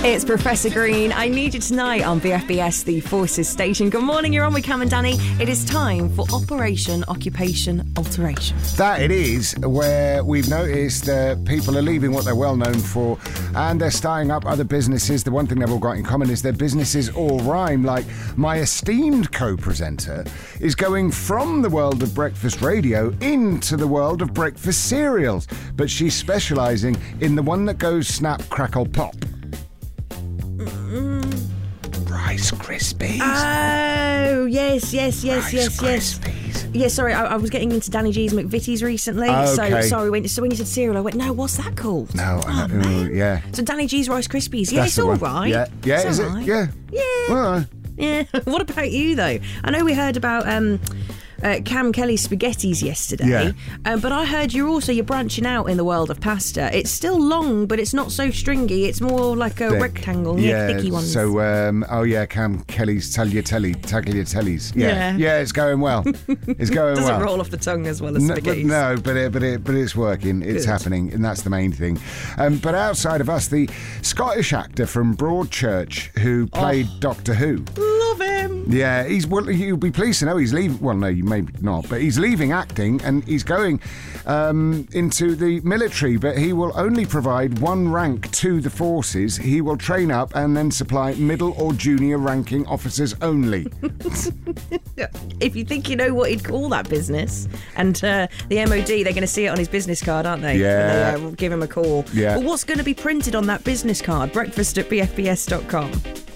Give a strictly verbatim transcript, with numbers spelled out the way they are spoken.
It's Professor Green. I Need You Tonight on B F B S, the Forces station. Good morning, you're on with Cam and Danny. It is time for Operation Occupation Alteration. That it is, where we've noticed that people are leaving what they're well known for and they're starting up other businesses. The one thing they've all got in common is their businesses all rhyme. Like my esteemed co-presenter is going from the world of breakfast radio into the world of breakfast cereals, but she's specialising in the one that goes snap, crackle, pop. Rice Krispies. Oh, yes, yes, yes, Rice yes, yes. Krispies. Yeah, sorry, I, I was getting into Danny G's McVitie's recently. Okay. So, sorry, when, so when you said cereal, I went, no, what's that called? No, oh, I know, man. yeah. So Danny G's Rice Krispies. Yeah, That's it's the all one. right. Yeah, yeah, it's is all it? right. Yeah. Yeah. Well, Yeah. What about you, though? I know we heard about um, uh, Cam Kelly's spaghettis yesterday, Yeah. um, but I heard you're also you're branching out in the world of pasta. It's still long, but it's not so stringy. It's more like a Thick. rectangle, yeah, yeah, thicky ones. So, um, oh yeah, Cam Kelly's Tagliatelle, Tagliatellis. Yeah, Yeah. yeah, it's going well. It's going Doesn't well. roll off the tongue as well as No, but, spaghettis. no, but it, but it, but it's working. It's Good. happening, and that's the main thing. Um, but outside of us, the Scottish actor from Broadchurch who played Oh. Doctor Who. Love him. Yeah, he's well. You'll be pleased to know he's leaving. Well, no, you maybe not, but he's leaving acting and he's going um, into the military. But he will only provide one rank to the forces. He will train up and then supply middle or junior ranking officers only. If you think you know what he'd call that business, and uh, the M O D, they're going to see it on his business card, aren't they? Yeah. When they, uh, give him a call. Yeah. Well, what's going to be printed on that business card? Breakfast at b f b s dot com.